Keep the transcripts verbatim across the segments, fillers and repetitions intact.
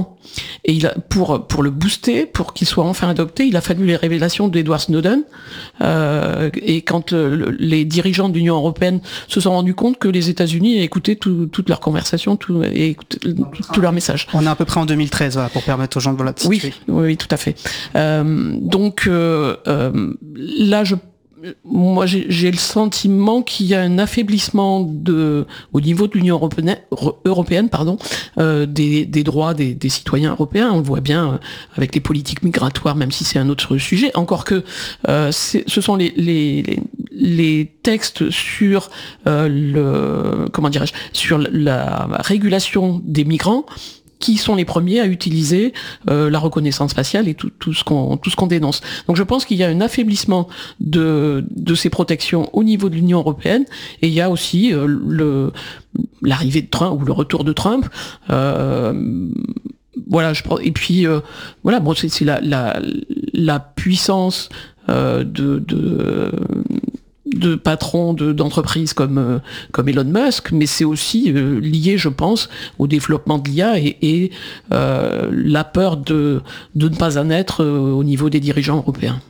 Et il a, pour, pour le booster, pour qu'il soit enfin adopté, il a fallu les révélations d'Edward Snowden. Euh, et quand euh, les dirigeants de l'Union européenne se sont rendus compte que les États-Unis écoutaient tout, toutes leurs conversations tout, et écoutaient tous leurs messages. On est à peu près en deux mille treize, voilà, pour permettre aux gens de voilà, de situer. Oui, oui, tout à fait. Euh, donc euh, euh, là, je Moi, j'ai, j'ai le sentiment qu'il y a un affaiblissement de, au niveau de l'Union européenne, européenne pardon, euh, des, des droits des, des citoyens européens. On le voit bien euh, avec les politiques migratoires, même si c'est un autre sujet. Encore que euh, c'est, ce sont les, les, les, les textes sur euh, le, comment dirais-je, sur la régulation des migrants qui sont les premiers à utiliser euh, la reconnaissance faciale et tout, tout ce qu'on tout ce qu'on dénonce. Donc je pense qu'il y a un affaiblissement de de ces protections au niveau de l'Union européenne, et il y a aussi euh, le l'arrivée de Trump ou le retour de Trump. Euh, voilà, je et puis euh, voilà, bon, c'est, c'est la la la puissance euh, de de de patrons de, d'entreprises comme euh, comme Elon Musk, mais c'est aussi euh, lié, je pense, au développement de l'I A et, et euh, la peur de de ne pas en être euh, au niveau des dirigeants européens.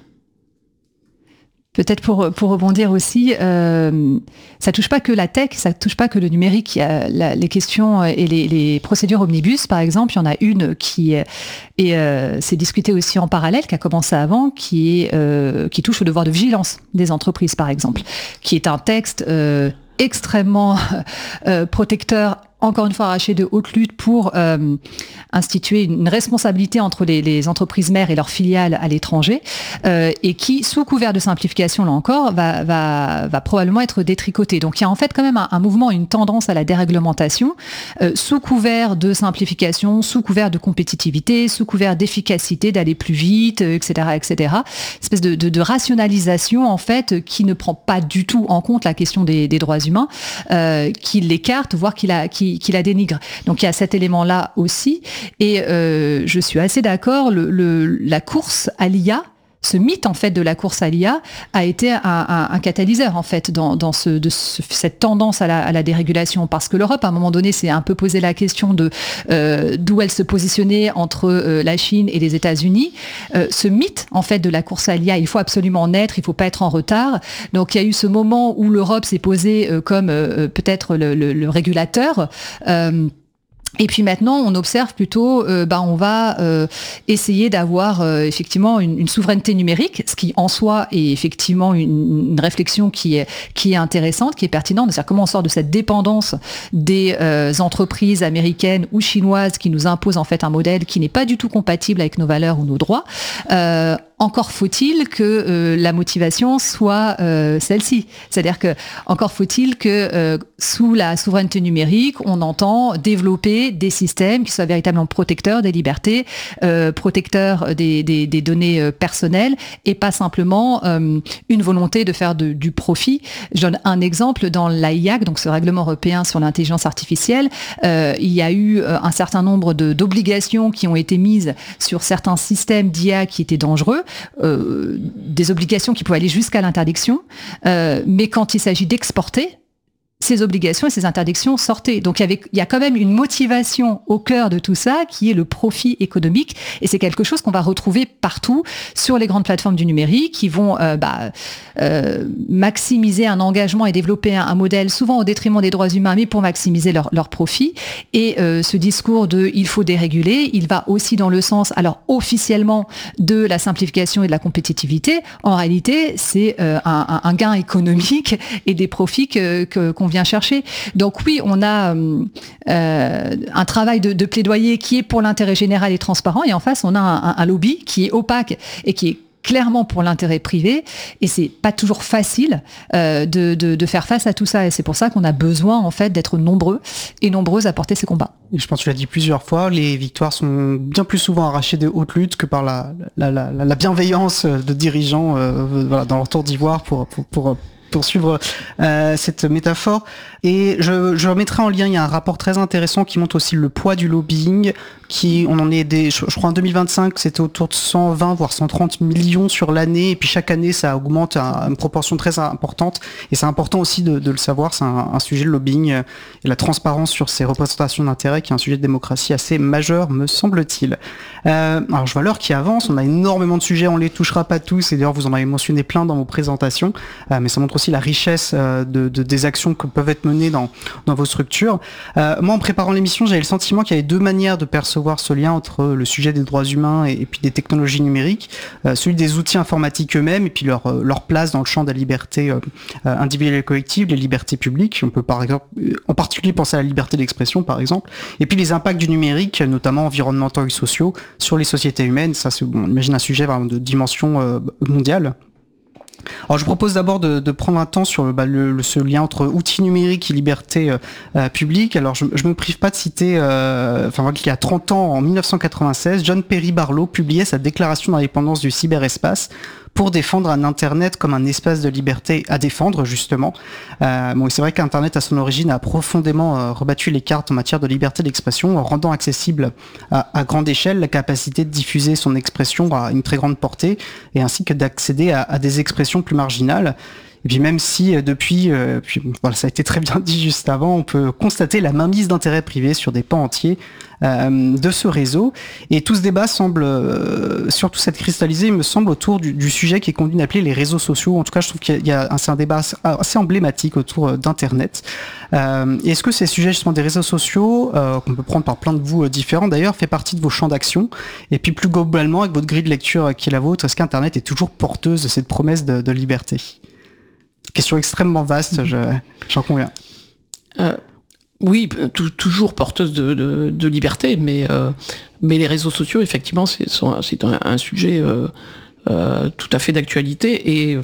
Peut-être pour pour rebondir aussi, euh, ça touche pas que la tech, ça touche pas que le numérique. Il y a la, les questions et les, les procédures omnibus, par exemple. Il y en a une qui est, et euh, c'est discuté aussi en parallèle, qui a commencé avant, qui est euh, qui touche au devoir de vigilance des entreprises, par exemple, qui est un texte euh, extrêmement euh, protecteur. Encore une fois, arraché de haute lutte pour euh, instituer une responsabilité entre les, les entreprises mères et leurs filiales à l'étranger, euh, et qui, sous couvert de simplification, là encore, va, va, va probablement être détricoté. Donc il y a en fait quand même un, un mouvement, une tendance à la déréglementation, euh, sous couvert de simplification, sous couvert de compétitivité, sous couvert d'efficacité, d'aller plus vite, et cetera, et cetera. Une espèce de, de, de rationalisation, en fait, qui ne prend pas du tout en compte la question des, des droits humains, euh, qui l'écarte, voire qui la, qui qui la dénigre. Donc il y a cet élément-là aussi. Et euh, je suis assez d'accord, le, le, la course à l'I A, ce mythe en fait de la course à l'I A a été un, un, un catalyseur en fait dans, dans ce, de ce, cette tendance à la, à la dérégulation, parce que l'Europe à un moment donné s'est un peu posé la question de euh, d'où elle se positionnait entre euh, la Chine et les États-Unis. Euh, ce mythe en fait de la course à l'I A, il faut absolument en être, il faut pas être en retard. Donc il y a eu ce moment où l'Europe s'est posée euh, comme euh, peut-être le, le, le régulateur. Euh, Et puis maintenant, on observe plutôt, euh, bah, on va euh, essayer d'avoir euh, effectivement une, une souveraineté numérique, ce qui en soi est effectivement une, une réflexion qui est qui est intéressante, qui est pertinente. C'est-à-dire comment on sort de cette dépendance des euh, entreprises américaines ou chinoises qui nous imposent en fait un modèle qui n'est pas du tout compatible avec nos valeurs ou nos droits. Euh, Encore faut-il que euh, la motivation soit euh, celle-ci. C'est-à-dire que encore faut-il que euh, sous la souveraineté numérique, on entend développer des systèmes qui soient véritablement protecteurs des libertés, euh, protecteurs des, des, des données euh, personnelles, et pas simplement euh, une volonté de faire de, du profit. Je donne un exemple dans l'A I A C, donc ce règlement européen sur l'intelligence artificielle. Euh, il y a eu euh, un certain nombre de, d'obligations qui ont été mises sur certains systèmes d'I A qui étaient dangereux. Euh, des obligations qui pouvaient aller jusqu'à l'interdiction, euh, mais quand il s'agit d'exporter, ces obligations et ces interdictions sortaient. Donc il y avait, il y a quand même une motivation au cœur de tout ça qui est le profit économique, et c'est quelque chose qu'on va retrouver partout sur les grandes plateformes du numérique qui vont euh, bah, euh, maximiser un engagement et développer un, un modèle souvent au détriment des droits humains, mais pour maximiser leur, leur profit. Et euh, ce discours de il faut déréguler, il va aussi dans le sens, alors officiellement, de la simplification et de la compétitivité. En réalité, c'est euh, un, un gain économique et des profits que, que, qu'on vient chercher. Donc oui, on a euh, un travail de, de plaidoyer qui est pour l'intérêt général et transparent, et en face, on a un, un lobby qui est opaque et qui est clairement pour l'intérêt privé, et c'est pas toujours facile euh, de, de, de faire face à tout ça, et c'est pour ça qu'on a besoin en fait d'être nombreux et nombreuses à porter ces combats. Et je pense que tu l'as dit plusieurs fois, les victoires sont bien plus souvent arrachées de haute lutte que par la, la, la, la bienveillance de dirigeants euh, voilà, dans leur tour d'ivoire pour, pour, pour poursuivre euh, cette métaphore. Et je, je remettrai en lien, il y a un rapport très intéressant qui montre aussi le poids du lobbying, qui, on en est des, je, je crois en deux mille vingt-cinq, c'était autour de cent vingt voire cent trente millions sur l'année, et puis chaque année ça augmente à une proportion très importante, et c'est important aussi de, de le savoir, c'est un, un sujet de lobbying, et la transparence sur ces représentations d'intérêt qui est un sujet de démocratie assez majeur, me semble-t-il. Euh, alors je vois l'heure qui avance, on a énormément de sujets, on les touchera pas tous, et d'ailleurs vous en avez mentionné plein dans vos présentations, euh, mais ça montre aussi la richesse euh, de, de, des actions que peuvent être menées dans, dans vos structures. Euh, moi, en préparant l'émission, j'avais le sentiment qu'il y avait deux manières de percevoir ce lien entre le sujet des droits humains et, et puis des technologies numériques, euh, celui des outils informatiques eux-mêmes et puis leur, euh, leur place dans le champ des libertés euh, individuelles et collectives, les libertés publiques. On peut par exemple, en particulier penser à la liberté d'expression, par exemple, et puis les impacts du numérique, notamment environnementaux et sociaux, sur les sociétés humaines. Ça, c'est, on imagine un sujet vraiment de dimension euh, mondiale. Alors je vous propose d'abord de, de prendre un temps sur bah, le, le, ce lien entre outils numériques et liberté euh, publique. Alors je, je me prive pas de citer, euh, enfin il y a trente ans, en mille neuf cent quatre-vingt-seize, John Perry Barlow publiait sa déclaration d'indépendance du cyberespace pour défendre un Internet comme un espace de liberté à défendre, justement. Euh, bon, c'est vrai qu'Internet, à son origine, a profondément euh, rebattu les cartes en matière de liberté d'expression, en rendant accessible à, à grande échelle la capacité de diffuser son expression à une très grande portée, et ainsi que d'accéder à, à des expressions plus marginales. Et puis même si euh, depuis, euh, puis, voilà, ça a été très bien dit juste avant, on peut constater la mainmise d'intérêts privés sur des pans entiers euh, de ce réseau. Et tout ce débat semble euh, surtout s'être cristallisé, il me semble, autour du, du sujet qui est conduit d'appeler les réseaux sociaux. En tout cas, je trouve qu'il y a, un, c'est un débat assez, assez emblématique autour d'Internet. Euh, et est-ce que ces sujets justement des réseaux sociaux, euh, qu'on peut prendre par plein de bouts euh, différents d'ailleurs, fait partie de vos champs d'action? Et puis plus globalement, avec votre grille de lecture euh, qui est la vôtre, est-ce qu'Internet est toujours porteuse de cette promesse de, de liberté? Question extrêmement vaste, je, j'en conviens. Euh, oui, t- toujours porteuse de, de, de liberté, mais, euh, mais les réseaux sociaux, effectivement, c'est, sont, c'est un, un sujet euh, euh, tout à fait d'actualité, et,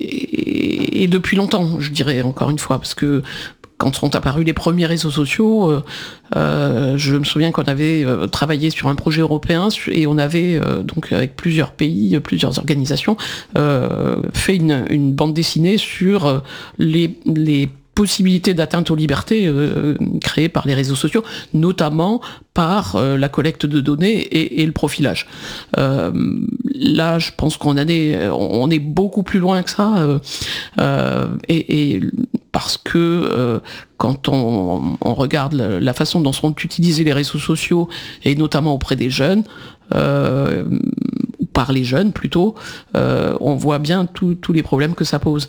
et, et depuis longtemps, je dirais, encore une fois, parce que quand sont apparus les premiers réseaux sociaux, euh, euh, je me souviens qu'on avait euh, travaillé sur un projet européen et on avait, euh, donc avec plusieurs pays, plusieurs organisations, euh, fait une, une bande dessinée sur euh, les, les possibilités d'atteinte aux libertés euh, créées par les réseaux sociaux, notamment par euh, la collecte de données et, et le profilage. Euh, là, je pense qu'on en est, on est beaucoup plus loin que ça, euh, euh, et, et parce que euh, quand on, on regarde la, la façon dont sont utilisés les réseaux sociaux, et notamment auprès des jeunes, euh, par les jeunes plutôt, euh, on voit bien tous les problèmes que ça pose.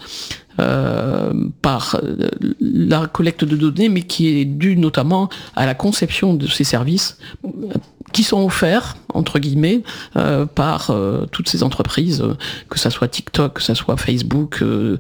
Euh, par la collecte de données, mais qui est due notamment à la conception de ces services qui sont offerts, entre guillemets, euh, par euh, toutes ces entreprises, euh, que ça soit TikTok, que ça soit Facebook, euh,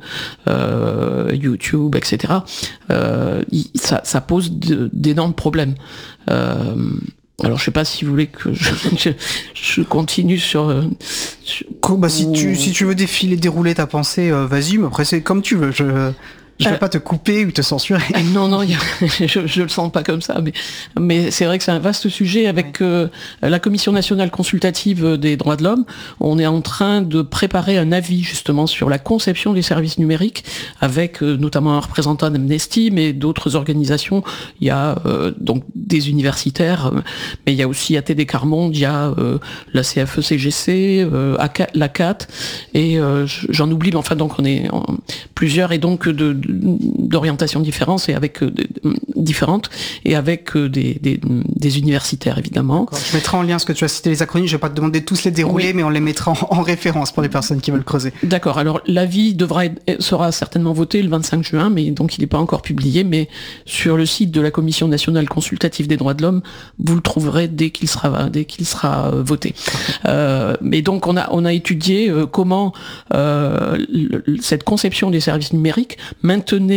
euh, YouTube, et cetera. Euh, ça, ça pose de, d'énormes problèmes. Euh, Alors je sais pas si vous voulez que je, je, je continue sur... Euh, sur bah, si, tu, si tu veux défiler, dérouler ta pensée, euh, vas-y, mais après c'est comme tu veux. Je... Je ne vais euh, pas te couper ou te censurer. Non, non, y a, je, je le sens pas comme ça, mais, mais c'est vrai que c'est un vaste sujet. Avec euh, la Commission nationale consultative des droits de l'homme, on est en train de préparer un avis justement sur la conception des services numériques, avec euh, notamment un représentant d'Amnesty, mais d'autres organisations. Il y a euh, donc des universitaires, euh, mais il y a aussi A T D Quart Monde, il y a euh, la C F E C G C, euh, la C A T, et euh, j'en oublie, mais enfin donc on est en, plusieurs, et donc de d'orientations différentes et avec euh, de, différentes et avec euh, des, des, des universitaires évidemment. D'accord. Je mettrai en lien ce que tu as cité les acronymes, je vais pas te demander de tous les dérouler, oui. Mais on les mettra en, en référence pour les personnes qui veulent creuser. D'accord, alors l'avis devra être, sera certainement voté le vingt-cinq juin, mais donc il n'est pas encore publié, mais sur le site de la Commission nationale consultative des droits de l'homme, vous le trouverez dès qu'il sera, dès qu'il sera euh, voté. Euh, mais donc on a, on a étudié euh, comment euh, le, cette conception des services numériques maintenait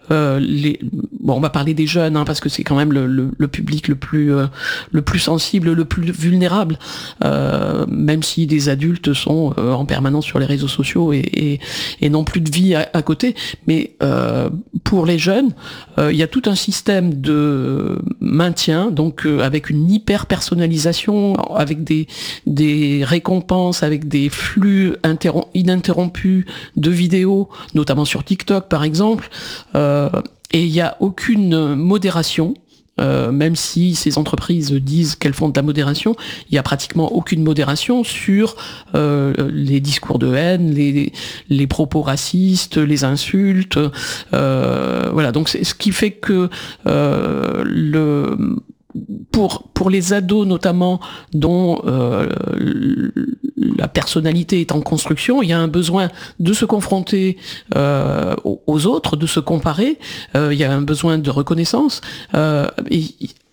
euh, les, bon, on va parler des jeunes, hein, parce que c'est quand même le, le, le public le plus, euh, le plus sensible, le plus vulnérable, euh, même si des adultes sont euh, en permanence sur les réseaux sociaux et, et, et n'ont plus de vie à, à côté. Mais euh, pour les jeunes, euh, il y a tout un système de maintien, donc euh, avec une hyper personnalisation, avec des, des récompenses, avec des flux interrom- ininterrompus de vidéos, notamment sur TikTok par exemple, euh, et il n'y a aucune modération. Euh, même si ces entreprises disent qu'elles font de la modération, il n'y a pratiquement aucune modération sur euh, les discours de haine, les, les propos racistes, les insultes. Euh, voilà, donc c'est ce qui fait que euh, le Pour, pour les ados notamment, dont euh, la personnalité est en construction, il y a un besoin de se confronter euh, aux autres, de se comparer, euh, il y a un besoin de reconnaissance, euh, et,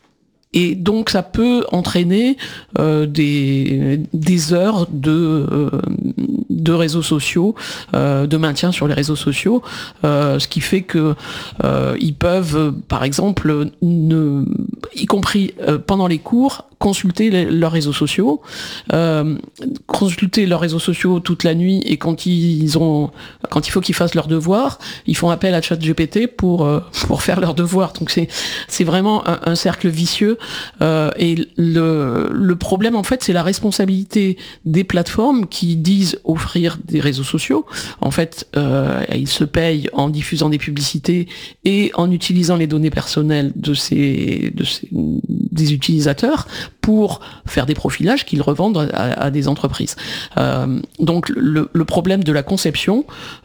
et donc ça peut entraîner euh, des, des heures de, euh, de réseaux sociaux, euh, de maintien sur les réseaux sociaux, euh, ce qui fait que euh, ils peuvent, par exemple, ne, y compris euh, pendant les cours, consulter les, leurs réseaux sociaux, euh, consulter leurs réseaux sociaux toute la nuit, et quand ils ont, quand il faut qu'ils fassent leurs devoirs, ils font appel à ChatGPT pour euh, pour faire leurs devoirs. Donc c'est c'est vraiment un, un cercle vicieux. Euh, et le le problème en fait, c'est la responsabilité des plateformes qui disent offrir des réseaux sociaux. En fait, euh, ils se payent en diffusant des publicités et en utilisant les données personnelles de ces de ces des utilisateurs pour faire des profilages qu'ils revendent à, à des entreprises. Euh, donc le, le problème de la conception,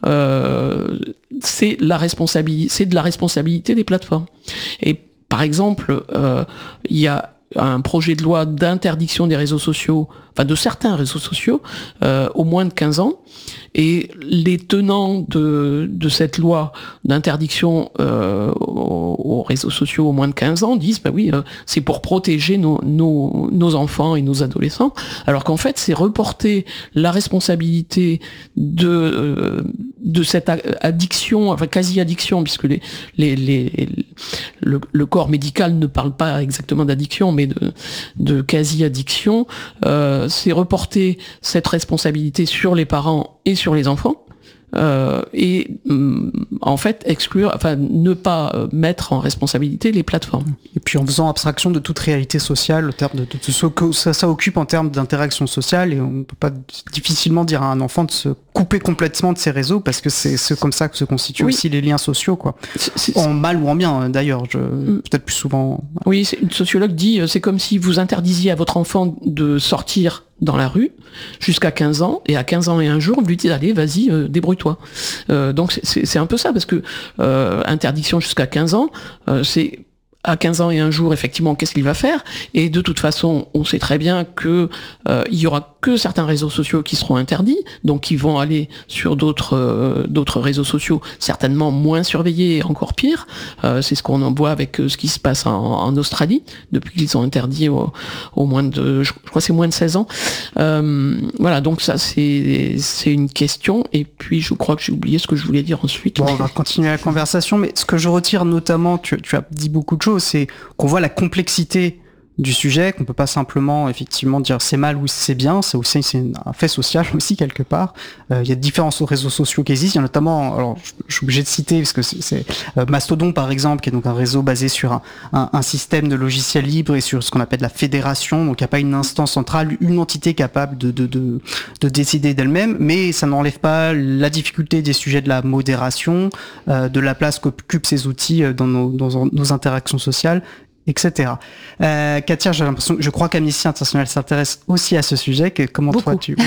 euh, c'est la responsabilité, c'est de la responsabilité des plateformes. Et par exemple, euh, il y a un projet de loi d'interdiction des réseaux sociaux, enfin de certains réseaux sociaux, euh, au moins de quinze ans. Et les tenants de, de cette loi d'interdiction euh, aux, aux réseaux sociaux au moins de quinze ans disent bah oui, euh, c'est pour protéger nos, nos, nos enfants et nos adolescents, alors qu'en fait c'est reporter la responsabilité de, euh, de cette addiction, enfin quasi-addiction, puisque les, les, les, le, le corps médical ne parle pas exactement d'addiction, mais de, de quasi-addiction, euh, c'est reporter cette responsabilité sur les parents et sur les enfants, euh, et euh, en fait exclure, enfin ne pas euh, mettre en responsabilité les plateformes. Et puis en faisant abstraction de toute réalité sociale, au terme de, de, de ce que ça, ça occupe en termes d'interaction sociale, et on ne peut pas difficilement dire à un enfant de se couper complètement de ses réseaux, parce que c'est, c'est comme ça que se constituent oui. aussi les liens sociaux, quoi. C'est, c'est, en mal ou en bien d'ailleurs, je, mm. peut-être plus souvent. Oui, c'est, une sociologue dit, c'est comme si vous interdisiez à votre enfant de sortir dans la rue jusqu'à quinze ans, et à quinze ans et un jour, on lui dit allez, vas-y, euh, débrouille-toi. Euh, donc c'est, c'est, c'est un peu ça, parce que euh, interdiction jusqu'à quinze ans, euh, c'est à quinze ans et un jour, effectivement, qu'est-ce qu'il va faire? Et de toute façon, on sait très bien que euh, il y aura que certains réseaux sociaux qui seront interdits, donc qui vont aller sur d'autres euh, d'autres réseaux sociaux, certainement moins surveillés et encore pire. Euh, c'est ce qu'on en voit avec euh, ce qui se passe en, en Australie, depuis qu'ils ont interdit au, au moins de, je crois que c'est moins de seize ans. Euh, voilà, donc ça c'est c'est une question. Et puis je crois que j'ai oublié ce que je voulais dire ensuite. Bon, on va continuer la conversation, mais ce que je retire notamment, tu, tu as dit beaucoup de choses, c'est qu'on voit la complexité du sujet, qu'on peut pas simplement effectivement dire c'est mal ou c'est bien, c'est aussi c'est un fait social aussi quelque part. Euh, il y a différents réseaux sociaux qui existent, il y a notamment, alors je, je suis obligé de citer parce que c'est, c'est euh, Mastodon par exemple, qui est donc un réseau basé sur un, un, un système de logiciels libres et sur ce qu'on appelle la fédération, donc il n'y a pas une instance centrale, une entité capable de, de, de, de décider d'elle-même, mais ça n'enlève pas la difficulté des sujets de la modération, euh, de la place qu'occupent ces outils dans nos, dans nos interactions sociales, et cetera. Euh, Katia, j'ai l'impression, je crois qu'Amnesty International s'intéresse aussi à ce sujet. Que, comment beaucoup. toi tu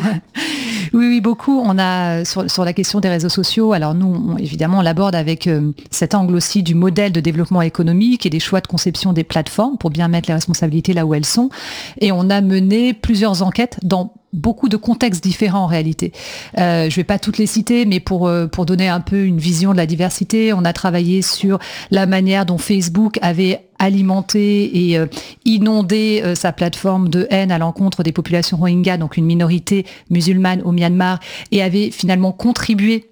Oui, oui, beaucoup. On a sur, sur la question des réseaux sociaux. Alors nous, on, évidemment, on l'aborde avec euh, cet angle aussi du modèle de développement économique et des choix de conception des plateformes pour bien mettre les responsabilités là où elles sont. Et on a mené plusieurs enquêtes dans beaucoup de contextes différents en réalité. Euh, je vais pas toutes les citer, mais pour euh, pour donner un peu une vision de la diversité, on a travaillé sur la manière dont Facebook avait alimenté et euh, inondé euh, sa plateforme de haine à l'encontre des populations Rohingyas, donc une minorité musulmane au Myanmar, et avait finalement contribué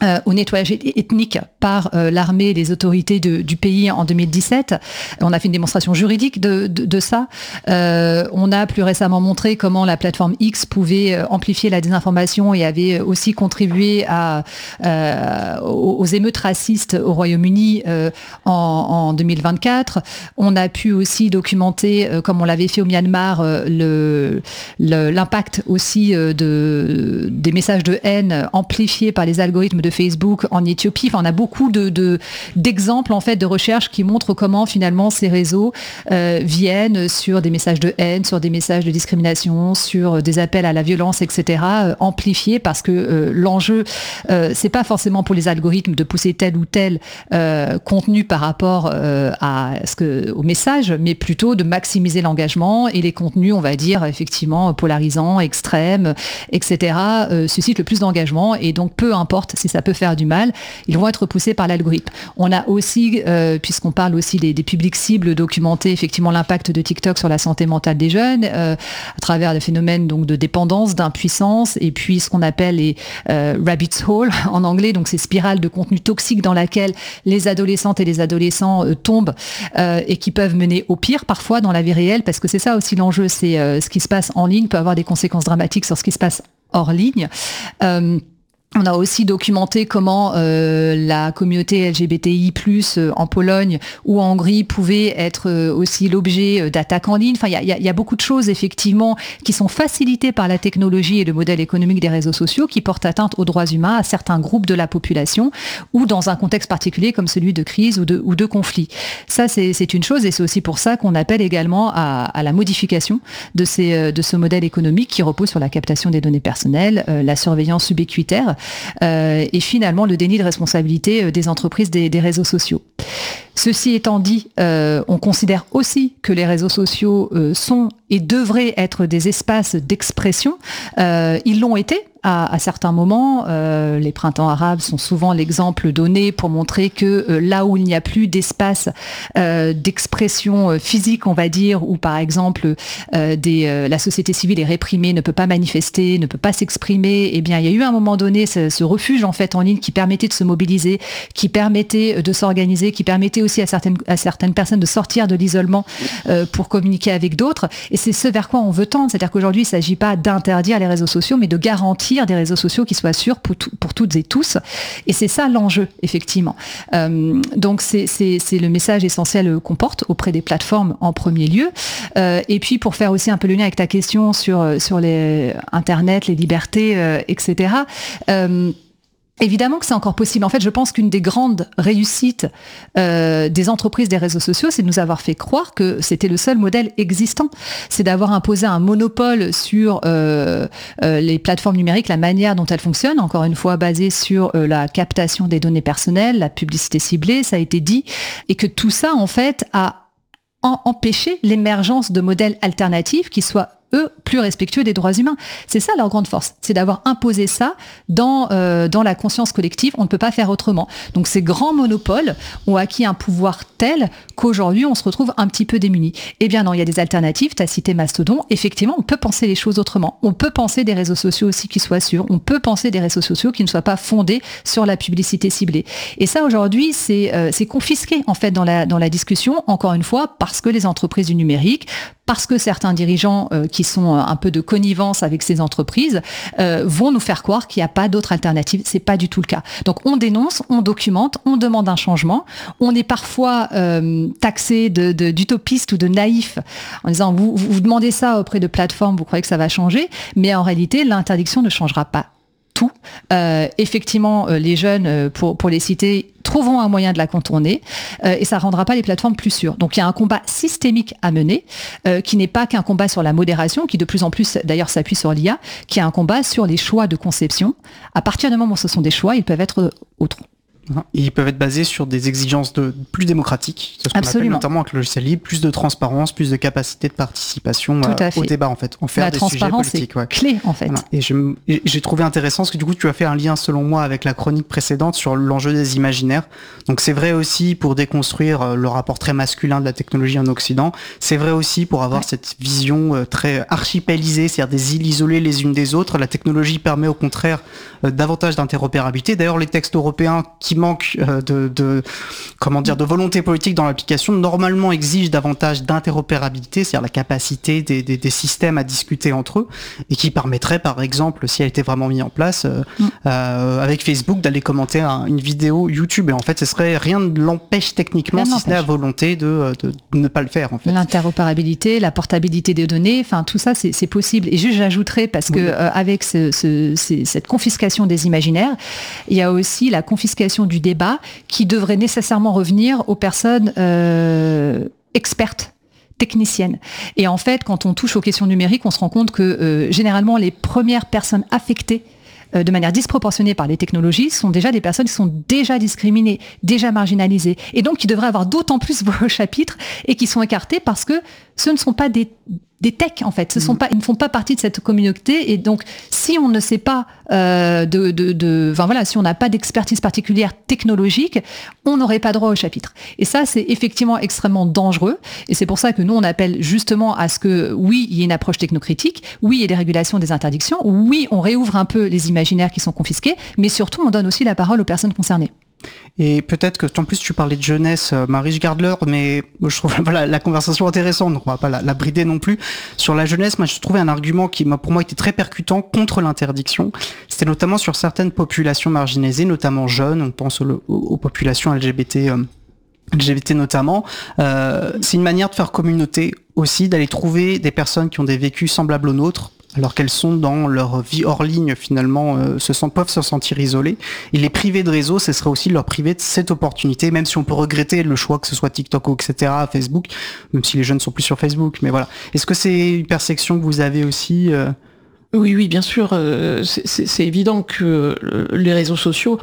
Euh, au nettoyage ethnique par euh, l'armée et les autorités de, du pays en deux mille dix-sept. On a fait une démonstration juridique de, de, de ça. Euh, on a plus récemment montré comment la plateforme X pouvait euh, amplifier la désinformation et avait aussi contribué à, euh, aux, aux émeutes racistes au Royaume-Uni euh, en, en deux mille vingt-quatre. On a pu aussi documenter, euh, comme on l'avait fait au Myanmar, euh, le, le, l'impact aussi euh, de, des messages de haine amplifiés par les algorithmes de Facebook en Éthiopie. Enfin, on a beaucoup de, de, d'exemples en fait de recherches qui montrent comment finalement ces réseaux euh, viennent sur des messages de haine, sur des messages de discrimination, sur des appels à la violence, et cetera, euh, amplifiés parce que euh, l'enjeu, euh, c'est pas forcément pour les algorithmes de pousser tel ou tel euh, contenu par rapport euh, à ce que, au message, mais plutôt de maximiser l'engagement et les contenus, on va dire effectivement polarisants, extrêmes, et cetera, euh, suscitent le plus d'engagement et donc peu importe si ça peut faire du mal, ils vont être poussés par l'algorithme. On a aussi, euh, puisqu'on parle aussi des, des publics cibles, documenté effectivement l'impact de TikTok sur la santé mentale des jeunes, euh, à travers des phénomènes donc de dépendance, d'impuissance, et puis ce qu'on appelle les euh, rabbit hole en anglais, donc ces spirales de contenu toxique dans laquelle les adolescentes et les adolescents euh, tombent euh, et qui peuvent mener au pire parfois dans la vie réelle, parce que c'est ça aussi l'enjeu, c'est euh, ce qui se passe en ligne peut avoir des conséquences dramatiques sur ce qui se passe hors ligne. Euh, On a aussi documenté comment euh, la communauté L G B T I plus, euh, en Pologne ou en Hongrie pouvait être euh, aussi l'objet d'attaques en ligne. Enfin, il y a, y, a, y a beaucoup de choses effectivement qui sont facilitées par la technologie et le modèle économique des réseaux sociaux qui portent atteinte aux droits humains à certains groupes de la population ou dans un contexte particulier comme celui de crise ou de, ou de conflit. Ça, c'est, c'est une chose et c'est aussi pour ça qu'on appelle également à, à la modification de, ces, de ce modèle économique qui repose sur la captation des données personnelles, euh, la surveillance ubiquitaire, Euh, et finalement le déni de responsabilité des entreprises des, des réseaux sociaux. Ceci étant dit, euh, on considère aussi que les réseaux sociaux euh, sont et devraient être des espaces d'expression. Euh, ils l'ont été à, à certains moments. Euh, les printemps arabes sont souvent l'exemple donné pour montrer que euh, là où il n'y a plus d'espace euh, d'expression physique, on va dire, où par exemple euh, des, euh, la société civile est réprimée, ne peut pas manifester, ne peut pas s'exprimer, eh bien il y a eu à un moment donné ce, ce refuge en fait en ligne qui permettait de se mobiliser, qui permettait de s'organiser, qui permettait aussi à certaines, à certaines personnes de sortir de l'isolement euh, pour communiquer avec d'autres. Et c'est ce vers quoi on veut tendre. C'est-à-dire qu'aujourd'hui, il ne s'agit pas d'interdire les réseaux sociaux, mais de garantir des réseaux sociaux qui soient sûrs pour, tout, pour toutes et tous. Et c'est ça l'enjeu, effectivement. Euh, donc, c'est, c'est, c'est le message essentiel qu'on porte auprès des plateformes en premier lieu. Euh, et puis, pour faire aussi un peu le lien avec ta question sur, sur les Internet, les libertés, euh, et cetera, euh, évidemment que c'est encore possible. En fait, je pense qu'une des grandes réussites euh, des entreprises des réseaux sociaux, c'est de nous avoir fait croire que c'était le seul modèle existant. C'est d'avoir imposé un monopole sur euh, euh, les plateformes numériques, la manière dont elles fonctionnent, encore une fois basée sur euh, la captation des données personnelles, la publicité ciblée, ça a été dit, et que tout ça, en fait, a en- empêché l'émergence de modèles alternatifs qui soient eux, plus respectueux des droits humains. C'est ça leur grande force, c'est d'avoir imposé ça dans, euh, dans la conscience collective. On ne peut pas faire autrement. Donc ces grands monopoles ont acquis un pouvoir tel qu'aujourd'hui, on se retrouve un petit peu démunis. Eh bien non, il y a des alternatives. Tu as cité Mastodon. Effectivement, on peut penser les choses autrement. On peut penser des réseaux sociaux aussi qui soient sûrs. On peut penser des réseaux sociaux qui ne soient pas fondés sur la publicité ciblée. Et ça, aujourd'hui, c'est, euh, c'est confisqué, en fait, dans la, dans la discussion, encore une fois, parce que les entreprises du numérique, parce que certains dirigeants euh, qui sont un peu de connivence avec ces entreprises euh, vont nous faire croire qu'il n'y a pas d'autre alternative. C'est pas du tout le cas. Donc on dénonce, on documente, on demande un changement. On est parfois euh, taxé de, de, d'utopiste ou de naïf en disant vous, vous demandez ça auprès de plateformes, vous croyez que ça va changer, mais en réalité l'interdiction ne changera pas tout. Euh, effectivement, euh, les jeunes, euh, pour, pour les citer, trouveront un moyen de la contourner euh, et ça ne rendra pas les plateformes plus sûres. Donc il y a un combat systémique à mener euh, qui n'est pas qu'un combat sur la modération, qui de plus en plus d'ailleurs s'appuie sur l'I A, qui est un combat sur les choix de conception. À partir du moment où ce sont des choix, ils peuvent être autres. Et ils peuvent être basés sur des exigences de, plus démocratiques, c'est ce qu'on appelle notamment avec le logiciel libre, plus de transparence, plus de capacité de participation euh, au débat en fait, en faire la des sujets politiques. La transparence est clé en fait. Voilà. Et, je, et j'ai trouvé intéressant parce que du coup tu as fait un lien selon moi avec la chronique précédente sur l'enjeu des imaginaires. Donc c'est vrai aussi pour déconstruire le rapport très masculin de la technologie en Occident, c'est vrai aussi pour avoir ouais. cette vision euh, très archipélisée, c'est-à-dire des îles isolées les unes des autres. La technologie permet au contraire euh, davantage d'interopérabilité. D'ailleurs les textes européens qui manque de, de comment dire de volonté politique dans l'application normalement exige davantage d'interopérabilité, c'est-à-dire la capacité des, des, des systèmes à discuter entre eux et qui permettrait par exemple si elle était vraiment mise en place euh, mm. euh, avec Facebook d'aller commenter un, une vidéo YouTube et en fait ce serait rien ne l'empêche techniquement rien si ce n'est la volonté de, de, de ne pas le faire en fait. L'interopérabilité, la portabilité des données, enfin tout ça c'est, c'est possible et juste j'ajouterais parce que oui. euh, avec ce, ce, ce, cette confiscation des imaginaires il y a aussi la confiscation du débat qui devrait nécessairement revenir aux personnes euh, expertes, techniciennes. Et en fait, quand on touche aux questions numériques, on se rend compte que euh, généralement les premières personnes affectées euh, de manière disproportionnée par les technologies sont déjà des personnes qui sont déjà discriminées, déjà marginalisées, et donc qui devraient avoir d'autant plus voix au chapitre et qui sont écartées parce que ce ne sont pas des des techs en fait, ce sont pas, ils ne font pas partie de cette communauté et donc si on ne sait pas euh, de, de, de, enfin voilà, si on n'a pas d'expertise particulière technologique, on n'aurait pas droit au chapitre. Et ça c'est effectivement extrêmement dangereux et c'est pour ça que nous on appelle justement à ce que oui il y ait une approche technocritique, oui il y ait des régulations, des interdictions, oui on réouvre un peu les imaginaires qui sont confisqués, mais surtout on donne aussi la parole aux personnes concernées. Et peut-être que, en plus, tu parlais de jeunesse, euh, Marie, je garde l'heure, mais je trouve voilà, la conversation intéressante, donc on va pas la, la brider non plus. Sur la jeunesse, moi, je trouvais un argument qui, pour moi, était très percutant contre l'interdiction. C'était notamment sur certaines populations marginalisées, notamment jeunes, on pense aux, aux populations L G B T, euh, L G B T notamment. Euh, c'est une manière de faire communauté aussi, d'aller trouver des personnes qui ont des vécus semblables aux nôtres, alors qu'elles sont dans leur vie hors ligne finalement, euh, se sentent, peuvent se sentir isolées. Et les priver de réseau, ce serait aussi leur priver de cette opportunité, même si on peut regretter le choix que ce soit TikTok ou et cetera, Facebook, même si les jeunes sont plus sur Facebook. Mais voilà. Est-ce que c'est une perception que vous avez aussi euh... Oui, oui, bien sûr. Euh, c'est, c'est, c'est évident que euh, les réseaux sociaux...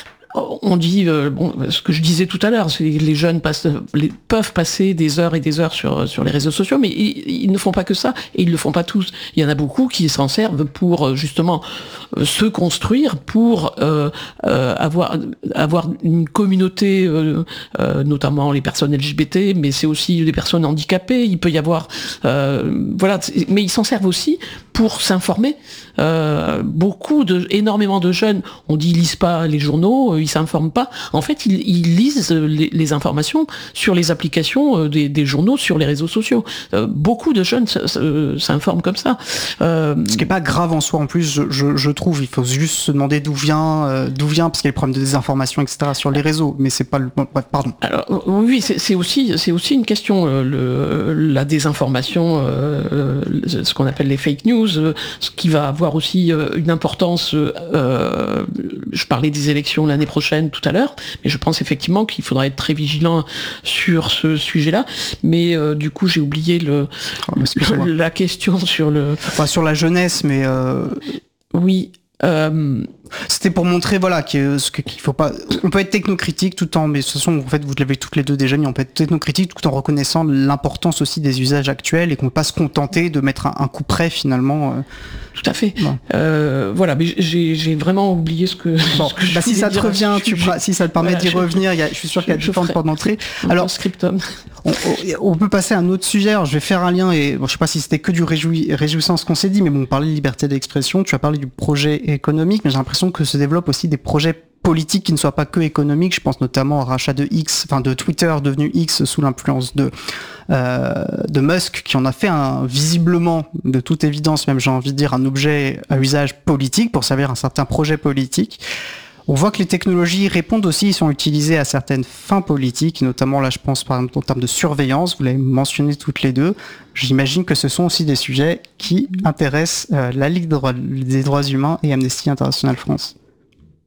On dit, euh, bon, ce que je disais tout à l'heure, c'est que les jeunes passent, les, peuvent passer des heures et des heures sur sur les réseaux sociaux, mais ils, ils ne font pas que ça, et ils le font pas tous. Il y en a beaucoup qui s'en servent pour justement euh, se construire, pour euh, euh, avoir avoir une communauté, euh, euh, notamment les personnes L G B T, mais c'est aussi les personnes handicapées. Il peut y avoir, euh, voilà, mais ils s'en servent aussi pour s'informer. Euh, beaucoup de, énormément de jeunes, on dit ils lisent pas les journaux, ils s'informent pas. En fait, ils, ils lisent les, les informations sur les applications des, des journaux, sur les réseaux sociaux. Euh, beaucoup de jeunes s'informent comme ça. Euh, Ce qui est pas grave en soi. En plus, je, je, je trouve, il faut juste se demander d'où vient, euh, d'où vient, parce qu'il y a les problèmes de désinformation, et cetera sur les réseaux. Mais c'est pas le, ouais, pardon. Alors, oui, c'est, c'est aussi, c'est aussi une question. Le, la désinformation, euh, ce qu'on appelle les fake news, ce qui va avoir aussi une importance, euh, je parlais des élections l'année prochaine tout à l'heure, mais je pense effectivement qu'il faudra être très vigilant sur ce sujet-là, mais euh, du coup j'ai oublié le, oh, le la question sur le... Enfin sur la jeunesse, mais... Euh... Oui... Euh... C'était pour montrer voilà qu'il faut pas, on peut être technocritique tout en, mais de toute façon en fait vous l'avez toutes les deux déjà mis, on peut être technocritique tout en reconnaissant l'importance aussi des usages actuels et qu'on ne peut pas se contenter de mettre un, un coup près finalement. Euh... Tout à fait. Ouais. Euh, voilà, mais j'ai, j'ai vraiment oublié ce que. Bon, ce que bah je si ça te dire. revient, tu feras, si ça te permet voilà, d'y je, revenir, il y a, je suis sûr qu'il y a du temps pour d'entrer. Alors scriptum. On, on, on peut passer à un autre sujet. Alors, je vais faire un lien et bon, je sais pas si c'était que du réjoui, réjouissant ce qu'on s'est dit, mais bon, on parlait de liberté d'expression. Tu as parlé du projet économique, mais j'ai l'impression que se développent aussi des projets politiques qui ne soient pas que économiques. Je pense notamment au rachat de X, enfin de Twitter devenu X sous l'influence de euh, de Musk, qui en a fait un visiblement, de toute évidence, même j'ai envie de dire, un objet à usage politique pour servir un certain projet politique. On voit que les technologies répondent aussi, sont utilisées à certaines fins politiques, notamment là je pense par exemple en termes de surveillance, vous l'avez mentionné toutes les deux. J'imagine que ce sont aussi des sujets qui intéressent euh, la Ligue des droits, des droits humains et Amnesty International France.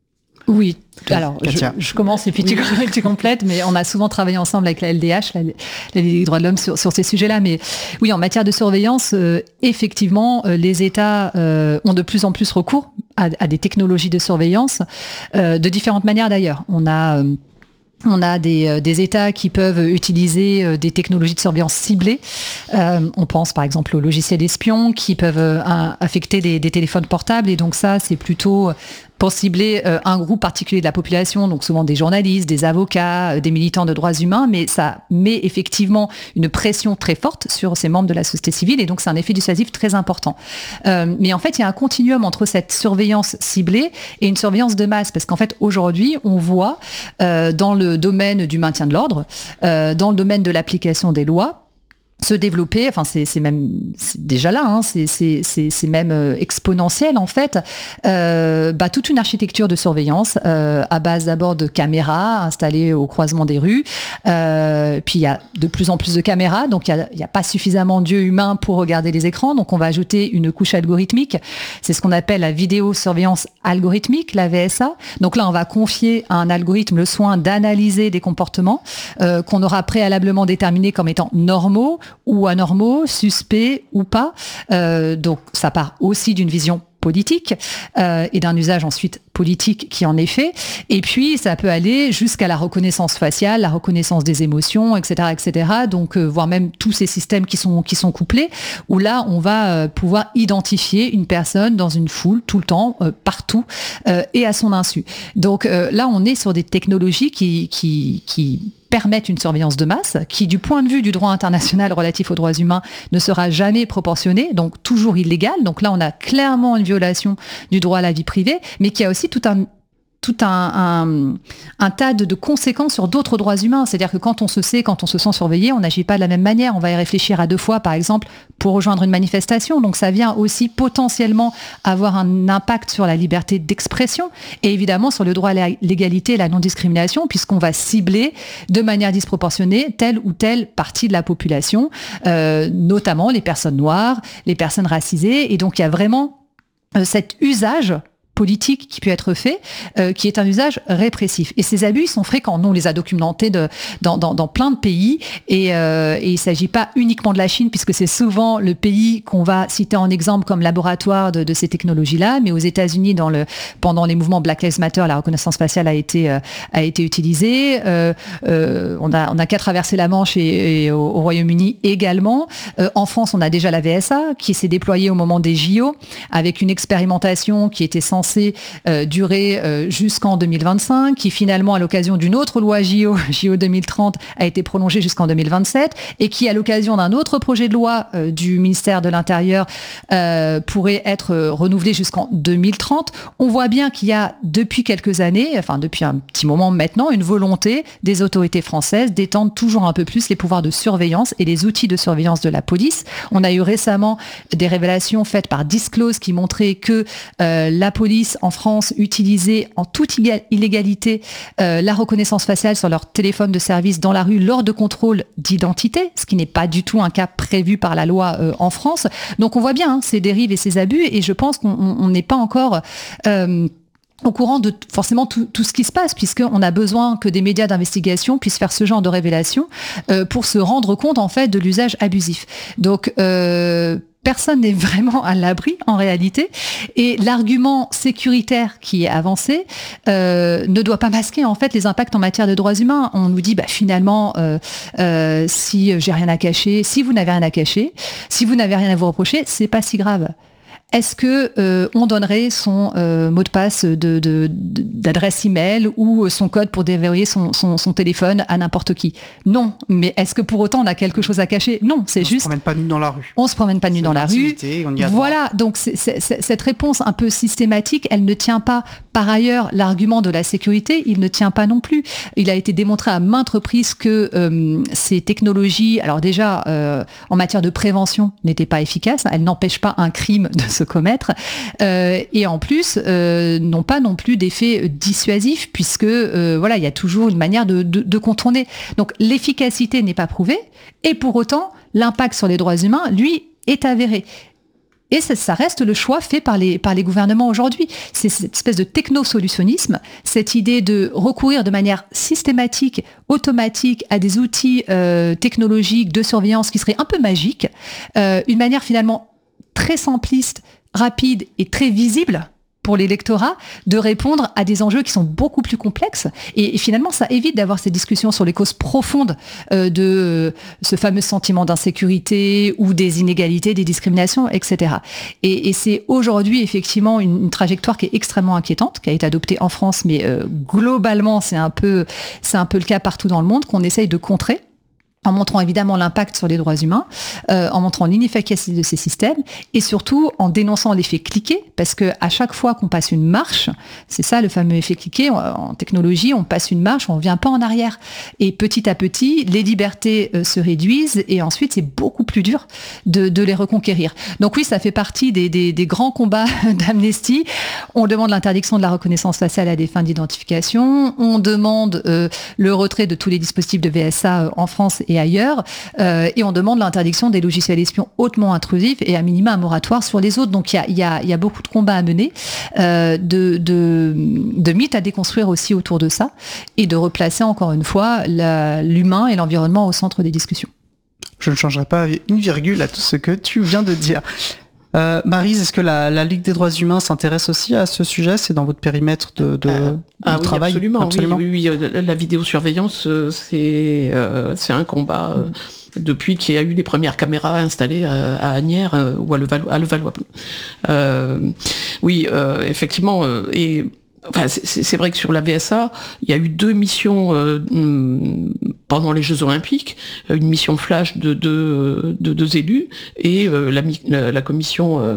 Oui. Alors, je, je commence et puis tu, tu complètes, mais on a souvent travaillé ensemble avec la L D H, la, la Ligue des droits de l'homme, sur, sur ces sujets-là. Mais oui, en matière de surveillance, euh, effectivement, euh, les États euh, ont de plus en plus recours à, à des technologies de surveillance, euh, de différentes manières d'ailleurs. On a... Euh, On a des, des États qui peuvent utiliser des technologies de surveillance ciblées. Euh, on pense par exemple aux logiciels espions qui peuvent euh, affecter des, des téléphones portables. Et donc ça, c'est plutôt pour cibler euh, un groupe particulier de la population, donc souvent des journalistes, des avocats, euh, des militants de droits humains. Mais ça met effectivement une pression très forte sur ces membres de la société civile. Et donc c'est un effet dissuasif très important. Euh, mais en fait, il y a un continuum entre cette surveillance ciblée et une surveillance de masse. Parce qu'en fait, aujourd'hui, on voit euh, dans le domaine du maintien de l'ordre, euh, dans le domaine de l'application des lois, se développer, enfin c'est, c'est même c'est déjà là, hein, c'est, c'est, c'est, c'est même euh, exponentiel en fait, euh, bah, toute une architecture de surveillance euh, à base d'abord de caméras installées au croisement des rues, euh, puis il y a de plus en plus de caméras, donc il n'y a, a pas suffisamment d'yeux humains pour regarder les écrans, donc on va ajouter une couche algorithmique, c'est ce qu'on appelle la vidéosurveillance algorithmique, la V S A, donc là on va confier à un algorithme le soin d'analyser des comportements euh, qu'on aura préalablement déterminés comme étant normaux ou anormaux, suspects ou pas. Euh, donc ça part aussi d'une vision politique euh, et d'un usage ensuite politique qui en est fait. Et puis ça peut aller jusqu'à la reconnaissance faciale, la reconnaissance des émotions, et cetera, et cetera. Donc euh, voire même tous ces systèmes qui sont qui sont couplés, où là on va euh, pouvoir identifier une personne dans une foule tout le temps, euh, partout euh, et à son insu. Donc euh, là on est sur des technologies qui qui qui permettent une surveillance de masse qui, du point de vue du droit international relatif aux droits humains, ne sera jamais proportionnée, donc toujours illégale. Donc là, on a clairement une violation du droit à la vie privée, mais qui a aussi tout un tout un, un, un tas de, de conséquences sur d'autres droits humains. C'est-à-dire que quand on se sait, quand on se sent surveillé, on n'agit pas de la même manière. On va y réfléchir à deux fois, par exemple, pour rejoindre une manifestation. Donc ça vient aussi potentiellement avoir un impact sur la liberté d'expression et évidemment sur le droit à l'égalité et la non-discrimination, puisqu'on va cibler de manière disproportionnée telle ou telle partie de la population, euh, notamment les personnes noires, les personnes racisées. Et donc il y a vraiment euh, cet usage politique qui peut être fait, euh, qui est un usage répressif. Et ces abus sont fréquents. Nous, on les a documentés de, dans, dans, dans plein de pays. Et, euh, et il ne s'agit pas uniquement de la Chine, puisque c'est souvent le pays qu'on va citer en exemple comme laboratoire de, de ces technologies-là. Mais aux États-Unis, dans le, pendant les mouvements Black Lives Matter, la reconnaissance faciale a été, euh, a été utilisée. Euh, euh, on a, on a qu'à traverser la Manche et, et au, au Royaume-Uni également. Euh, en France, on a déjà la V S A qui s'est déployée au moment des J O avec une expérimentation qui était censée Euh, durer euh, jusqu'en deux mille vingt-cinq, qui finalement, à l'occasion d'une autre loi J O, J O deux mille trente, a été prolongée jusqu'en deux mille vingt-sept, et qui, à l'occasion d'un autre projet de loi euh, du ministère de l'Intérieur, euh, pourrait être euh, renouvelée jusqu'en deux mille trente. On voit bien qu'il y a, depuis quelques années, enfin depuis un petit moment maintenant, une volonté des autorités françaises d'étendre toujours un peu plus les pouvoirs de surveillance et les outils de surveillance de la police. On a eu récemment des révélations faites par Disclose qui montraient que euh, la police en France utilisait en toute illégalité euh, la reconnaissance faciale sur leur téléphone de service dans la rue lors de contrôles d'identité, ce qui n'est pas du tout un cas prévu par la loi euh, en France. Donc on voit bien hein, ces dérives et ces abus, et je pense qu'on n'est pas encore euh, au courant de forcément tout, tout ce qui se passe, puisqu'on a besoin que des médias d'investigation puissent faire ce genre de révélations euh, pour se rendre compte en fait de l'usage abusif. Donc euh, personne n'est vraiment à l'abri en réalité, et l'argument sécuritaire qui est avancé euh, ne doit pas masquer en fait les impacts en matière de droits humains. On nous dit bah finalement euh, euh, si j'ai rien à cacher, si vous n'avez rien à cacher, si vous n'avez rien à vous reprocher, c'est pas si grave. Est-ce que euh, on donnerait son euh, mot de passe de, de, de, d'adresse email ou son code pour déverrouiller son, son, son téléphone à n'importe qui? Non. Mais est-ce que pour autant on a quelque chose à cacher? Non, c'est on juste. On se promène pas nu dans la rue. On se promène pas nu dans la rue. On y a voilà. Droit. Donc c'est, c'est, c'est, cette réponse un peu systématique, elle ne tient pas. Par ailleurs, l'argument de la sécurité, il ne tient pas non plus. Il a été démontré à maintes reprises que euh, ces technologies, alors déjà euh, en matière de prévention, n'étaient pas efficaces. Elles n'empêchent pas un crime de se commettre, euh, et en plus euh, n'ont pas non plus d'effet dissuasif, puisque euh, voilà, il y a toujours une manière de, de, de contourner. Donc l'efficacité n'est pas prouvée, et pour autant l'impact sur les droits humains, lui, est avéré. Et ça, ça reste le choix fait par les, par les gouvernements aujourd'hui. C'est cette espèce de technosolutionnisme, cette idée de recourir de manière systématique, automatique à des outils euh, technologiques de surveillance qui seraient un peu magiques, euh, une manière finalement très simpliste, rapide et très visible pour l'électorat de répondre à des enjeux qui sont beaucoup plus complexes. Et, et finalement, ça évite d'avoir ces discussions sur les causes profondes euh, de euh, ce fameux sentiment d'insécurité ou des inégalités, des discriminations, et cetera. Et, et c'est aujourd'hui effectivement une, une trajectoire qui est extrêmement inquiétante, qui a été adoptée en France, mais euh, globalement, c'est un peu, c'est un peu le cas partout dans le monde, qu'on essaye de contrer, en montrant évidemment l'impact sur les droits humains, euh, en montrant l'inefficacité de ces systèmes, et surtout en dénonçant l'effet cliquet, parce que à chaque fois qu'on passe une marche, c'est ça le fameux effet cliquet, en, en technologie, on passe une marche, on ne revient pas en arrière. Et petit à petit, les libertés euh, se réduisent, et ensuite c'est beaucoup plus dur de, de les reconquérir. Donc oui, ça fait partie des, des, des grands combats d'Amnesty. On demande l'interdiction de la reconnaissance faciale à des fins d'identification, on demande euh, le retrait de tous les dispositifs de V S A euh, en France et ailleurs, euh, et on demande l'interdiction des logiciels espions hautement intrusifs et à minima un moratoire sur les autres. Donc il y a, y, a, y a beaucoup de combats à mener, euh, de, de, de mythes à déconstruire aussi autour de ça, et de replacer encore une fois la, l'humain et l'environnement au centre des discussions. Je ne changerai pas une virgule à tout ce que tu viens de dire. Euh, Maryse, est-ce que la, la Ligue des droits humains s'intéresse aussi à ce sujet ? C'est dans votre périmètre de, de, euh, de ah oui, travail ? Absolument, absolument. Oui, oui, oui. La vidéosurveillance, c'est, euh, c'est un combat euh, depuis qu'il y a eu les premières caméras installées à, à Asnières euh, ou à Levallois. À Levallois. Euh, oui, euh, effectivement, euh, et enfin, c'est, c'est vrai que sur la V S A, il y a eu deux missions euh, pendant les Jeux Olympiques, une mission flash de deux de, de deux élus et euh, la, la, la commission, euh,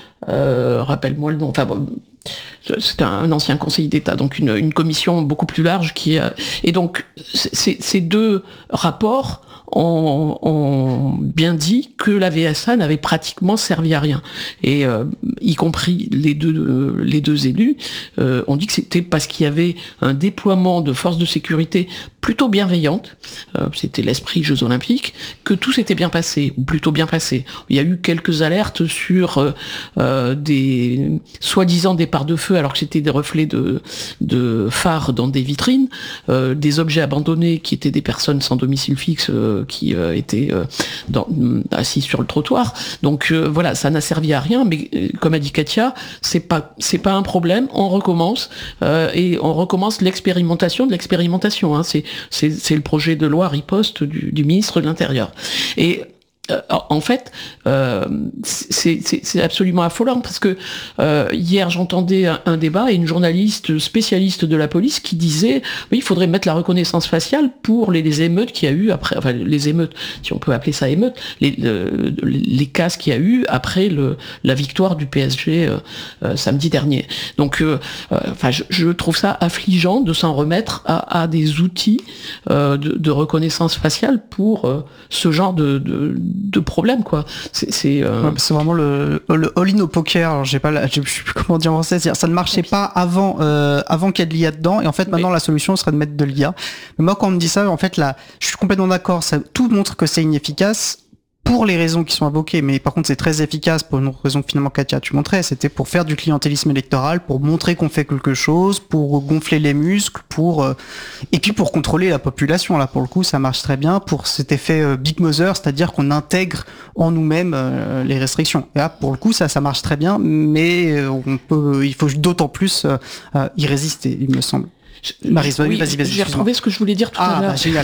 euh, rappelle-moi le nom, enfin bon, c'est un ancien conseiller d'État, donc une, une commission beaucoup plus large qui a, et donc c'est, ces deux rapports ont, ont bien dit que la V S A n'avait pratiquement servi à rien, et euh, y compris les deux euh, les deux élus euh, ont dit que c'était parce qu'il y avait un déploiement de forces de sécurité plutôt bienveillante, euh, c'était l'esprit Jeux Olympiques, que tout s'était bien passé, ou plutôt bien passé. Il y a eu quelques alertes sur euh, euh, des soi-disant départs de feu, alors que c'était des reflets de, de phares dans des vitrines, euh, des objets abandonnés qui étaient des personnes sans domicile fixe euh, qui euh, étaient euh, dans, assis sur le trottoir. Donc euh, voilà, ça n'a servi à rien, mais euh, comme a dit Katia, c'est pas c'est pas un problème, on recommence euh, et on recommence l'expérimentation de l'expérimentation. Hein. C'est C'est, c'est le projet de loi riposte du, du ministre de l'Intérieur. Et euh, en fait, euh, c'est, c'est, c'est absolument affolant parce que euh, hier j'entendais un, un débat et une journaliste spécialiste de la police qui disait oui, il faudrait mettre la reconnaissance faciale pour les, les émeutes qu'il y a eu après, enfin les émeutes, si on peut appeler ça émeutes, les, le, les casses qu'il y a eu après le, la victoire du P S G euh, euh, samedi dernier. Donc, euh, euh, enfin, je, je trouve ça affligeant de s'en remettre à, à des outils euh, de, de reconnaissance faciale pour euh, ce genre de, de de problème, quoi. C'est, c'est, euh... ouais, c'est vraiment le, le all-in au poker. Alors, j'ai pas la, je sais plus comment dire en français. C'est-à-dire, ça ne marchait pas avant, euh, avant qu'il y ait de l'I A dedans. Et en fait, maintenant, mais... la solution serait de mettre de l'I A. Mais moi, quand on me dit ça, en fait, là, je suis complètement d'accord. Ça, tout montre que c'est inefficace pour les raisons qui sont invoquées. Mais par contre, c'est très efficace pour une autre raison que finalement, Katia, tu montrais. C'était pour faire du clientélisme électoral, pour montrer qu'on fait quelque chose, pour gonfler les muscles, pour, euh, et puis pour contrôler la population. Là, pour le coup, ça marche très bien pour cet effet euh, Big Mother, c'est-à-dire qu'on intègre en nous-mêmes euh, les restrictions. Et là, pour le coup, ça, ça marche très bien, mais euh, on peut, il faut d'autant plus euh, euh, y résister, il me semble. Maryse, oui, vas-y, vas-y. J'ai retrouvé ce que je voulais dire tout ah, à l'heure. Bah, génial.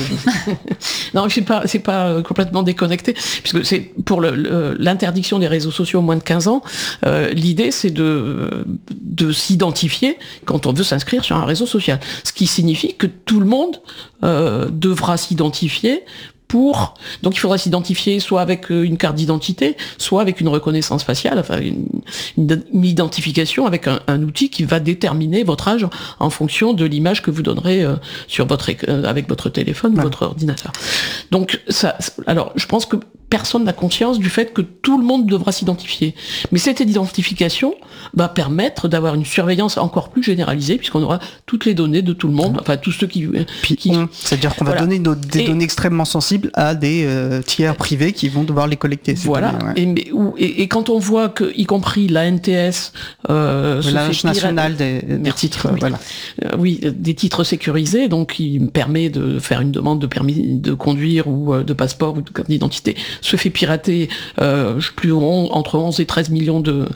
Non, c'est pas, c'est pas complètement déconnecté, puisque c'est pour le, le, l'interdiction des réseaux sociaux aux moins de quinze ans. Euh, l'idée, c'est de, de s'identifier quand on veut s'inscrire sur un réseau social. Ce qui signifie que tout le monde euh, devra s'identifier. Pour donc il faudra s'identifier soit avec une carte d'identité, soit avec une reconnaissance faciale, enfin une, une, une identification avec un, un outil qui va déterminer votre âge en fonction de l'image que vous donnerez euh, sur votre euh, avec votre téléphone ou ouais. votre ordinateur. Donc ça, alors je pense que personne n'a conscience du fait que tout le monde devra s'identifier. Mais cette identification va permettre d'avoir une surveillance encore plus généralisée, puisqu'on aura toutes les données de tout le monde, enfin tous ceux qui... Puis, qui on, c'est-à-dire qu'on va voilà. donner nos, des et, données extrêmement sensibles à des euh, tiers privés qui vont devoir les collecter. Voilà, bien, ouais. et, mais, ou, et, et quand on voit que, y compris la N T S... Euh, L'Agence nationale des, des Merci, titres, oui. voilà. Euh, oui, des titres sécurisés, donc qui permet de faire une demande de permis de conduire ou euh, de passeport ou de carte d'identité, se fait pirater euh, je sais plus on, entre onze et treize millions de,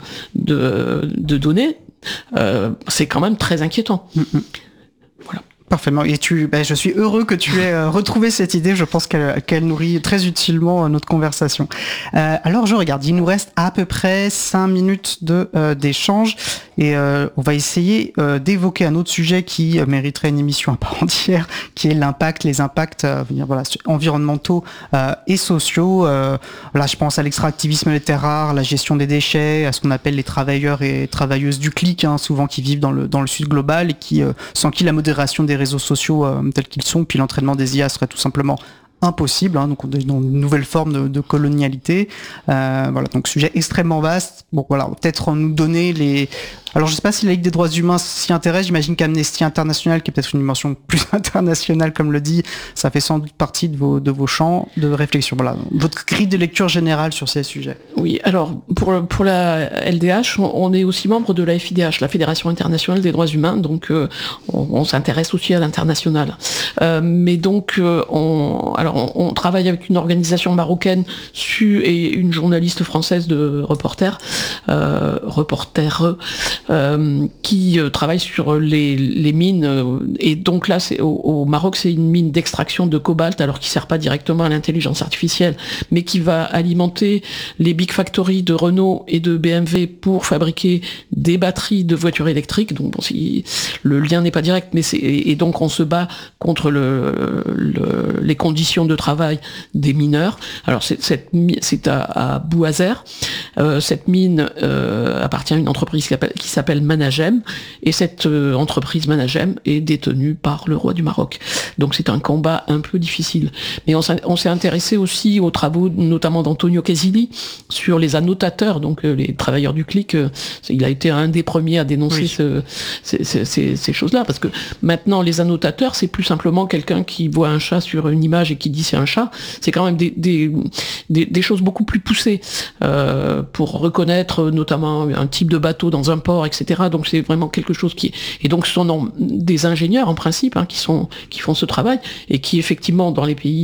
de, de données, euh, c'est quand même très inquiétant. Mm-hmm. Voilà. Parfaitement. Et tu, ben, je suis heureux que tu aies euh, retrouvé cette idée. Je pense qu'elle, qu'elle nourrit très utilement euh, notre conversation. Euh, alors, je regarde. Il nous reste à peu près cinq minutes de, euh, d'échange. Et euh, on va essayer euh, d'évoquer un autre sujet qui euh, mériterait une émission à part entière, qui est l'impact, les impacts euh, voilà, environnementaux euh, et sociaux. Euh, là, je pense à l'extractivisme des terres rares, la gestion des déchets, à ce qu'on appelle les travailleurs et travailleuses du clic, hein, souvent qui vivent dans le, dans le sud global et qui, euh, sans qui la modération des réseaux sociaux euh, tels qu'ils sont, puis l'entraînement des I A serait tout simplement impossible, hein, donc on est dans une nouvelle forme de, de colonialité. Euh, voilà, donc sujet extrêmement vaste. Bon, voilà, peut-être en nous donner les. Alors, je sais pas si la Ligue des droits humains s'y intéresse. J'imagine qu'Amnesty International, qui est peut-être une dimension plus internationale, comme le dit, ça fait sans doute partie de vos de vos champs de réflexion. Voilà, votre grille de lecture générale sur ces sujets. Oui, alors pour pour la L D H, on, on est aussi membre de la F I D H, la Fédération internationale des droits humains. Donc, euh, on, on s'intéresse aussi à l'international. Euh, mais donc, euh, on alors on, on travaille avec une organisation marocaine su, et une journaliste française de reporter, euh, reporter. Euh, qui euh, travaille sur les, les mines euh, et donc là c'est, au, au Maroc c'est une mine d'extraction de cobalt alors qui sert pas directement à l'intelligence artificielle mais qui va alimenter les big factories de Renault et de B M W pour fabriquer des batteries de voitures électriques. Donc bon, si, le lien n'est pas direct mais c'est, et donc on se bat contre le, le, les conditions de travail des mineurs. Alors c'est, cette, c'est à, à Bouazer. Euh, cette mine euh, appartient à une entreprise qui, appelle, qui s'appelle Managem, et cette euh, entreprise Managem est détenue par le roi du Maroc. Donc c'est un combat un peu difficile. Mais on s'est, on s'est intéressé aussi aux travaux notamment d'Antonio Casilli sur les annotateurs, donc euh, les travailleurs du clic. Euh, il a été un des premiers à dénoncer oui. ce, ces, ces, ces, ces choses-là, parce que maintenant les annotateurs, c'est plus simplement quelqu'un qui voit un chat sur une image et qui dit c'est un chat. C'est quand même des, des, des, des choses beaucoup plus poussées euh, pour reconnaître notamment un type de bateau dans un port, et cetera. Donc c'est vraiment quelque chose qui est... Et donc ce sont des ingénieurs en principe hein, qui sont qui font ce travail et qui effectivement dans les pays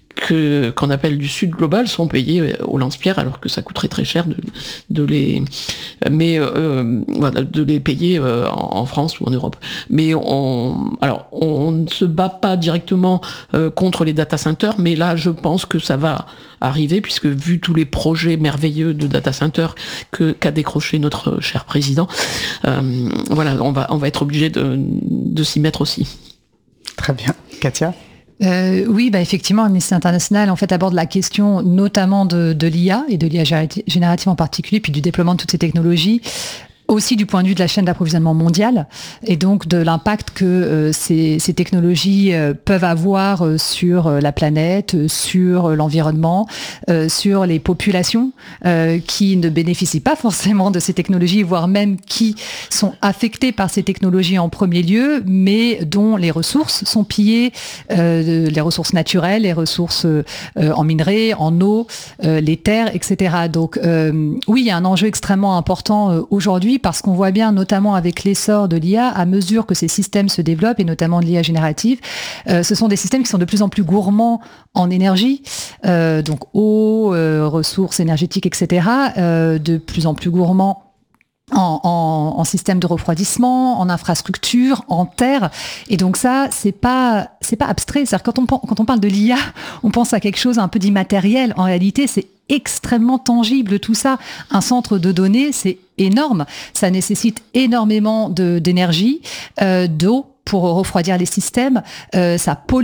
que qu'on appelle du sud global sont payés au lance-pierre alors que ça coûterait très cher de, de les mais euh, voilà de les payer euh, en, en France ou en Europe. Mais on alors on ne se bat pas directement euh, contre les data centers, mais là je pense que ça va arriver puisque vu tous les projets merveilleux de data centers que qu'a décroché notre cher président, euh, voilà on va on va être obligé de de s'y mettre aussi. Très bien, Katia. Euh, oui, bah effectivement, Amnesty International en fait aborde la question notamment de, de l'I A et de l'I A générative en particulier, puis du déploiement de toutes ces technologies. Aussi du point de vue de la chaîne d'approvisionnement mondiale et donc de l'impact que euh, ces, ces technologies euh, peuvent avoir euh, sur euh, la planète, euh, sur euh, l'environnement, euh, sur les populations euh, qui ne bénéficient pas forcément de ces technologies, voire même qui sont affectées par ces technologies en premier lieu, mais dont les ressources sont pillées, euh, les ressources naturelles, les ressources euh, en minerais, en eau, euh, les terres, et cetera. Donc euh, oui, il y a un enjeu extrêmement important euh, aujourd'hui parce qu'on voit bien, notamment avec l'essor de l'I A, à mesure que ces systèmes se développent, et notamment de l'I A générative, euh, ce sont des systèmes qui sont de plus en plus gourmands en énergie, euh, donc eau, euh, ressources énergétiques, et cetera, euh, de plus en plus gourmands En, en, en système de refroidissement, en infrastructure, en terre, et donc ça, c'est pas, c'est pas abstrait. C'est-à-dire quand on quand on parle de l'I A, on pense à quelque chose un peu d'immatériel. En réalité, c'est extrêmement tangible tout ça. Un centre de données, c'est énorme. Ça nécessite énormément de d'énergie, euh, d'eau pour refroidir les systèmes. Euh, ça pollue.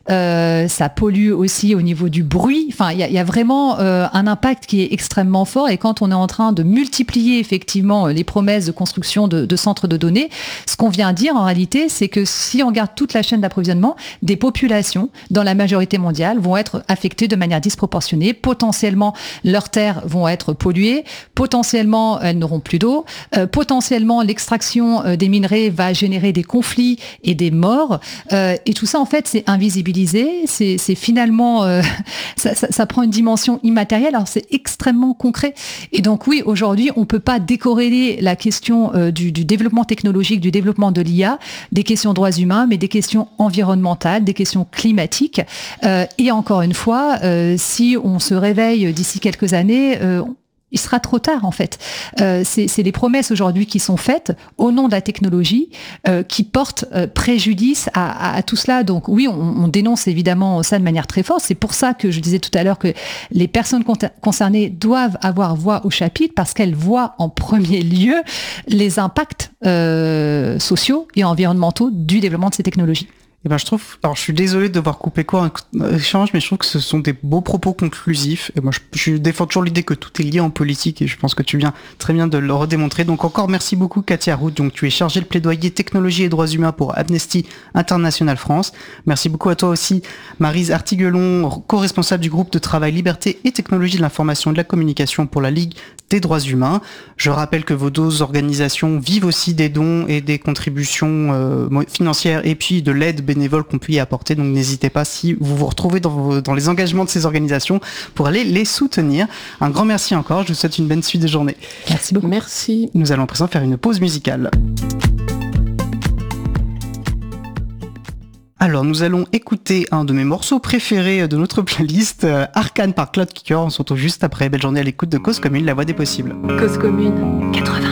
euh, ça pollue aussi au niveau du bruit. Enfin, il y, y a vraiment euh, un impact qui est extrêmement fort. Et quand on est en train de multiplier effectivement les promesses de construction de, de centres de données, ce qu'on vient dire en réalité, c'est que si on regarde toute la chaîne d'approvisionnement, des populations dans la majorité mondiale vont être affectées de manière disproportionnée. Potentiellement, leurs terres vont être polluées. Potentiellement, elles n'auront plus d'eau. Euh, potentiellement, l'extraction euh, des minerais va générer des conflits et des morts. Euh, et tout ça, en fait, c'est invisibilisé. C'est, c'est finalement, euh, ça, ça, ça prend une dimension immatérielle. Alors, c'est extrêmement concret. Et donc, oui, aujourd'hui, on peut pas décorréler la question euh, du, du développement technologique, du développement de l'I A, des questions droits humains, mais des questions environnementales, des questions climatiques. Euh, et encore une fois, euh, si on se réveille d'ici quelques années, euh, il sera trop tard en fait. Euh, c'est, c'est les promesses aujourd'hui qui sont faites au nom de la technologie euh, qui portent euh, préjudice à, à, à tout cela. Donc oui, on, on dénonce évidemment ça de manière très forte. C'est pour ça que je disais tout à l'heure que les personnes con- concernées doivent avoir voix au chapitre parce qu'elles voient en premier lieu les impacts euh, sociaux et environnementaux du développement de ces technologies. Eh ben, je trouve, alors je suis désolé de devoir couper court un échange, mais je trouve que ce sont des beaux propos conclusifs. Et moi, je, je défends toujours l'idée que tout est lié en politique et je pense que tu viens très bien de le redémontrer. Donc encore merci beaucoup, Katia Roux. Donc tu es chargée de plaidoyer technologie et droits humains pour Amnesty International France. Merci beaucoup à toi aussi, Maryse Artiguelon, co-responsable du groupe de travail Liberté et Technologie de l'information et de la communication pour la Ligue des droits humains. Je rappelle que vos deux organisations vivent aussi des dons et des contributions euh, financières et puis de l'aide bénévoles qu'on peut y apporter, donc n'hésitez pas si vous vous retrouvez dans, vos, dans les engagements de ces organisations pour aller les soutenir. Un grand merci encore, je vous souhaite une bonne suite de journée. Merci beaucoup. Merci. Nous allons à présent faire une pause musicale. Alors, nous allons écouter un de mes morceaux préférés de notre playlist, euh, Arcane par Cloud Kicker. On se retrouve juste après. Belle journée à l'écoute de Cause Commune, la voix des possibles. Cause Commune quatre-vingts.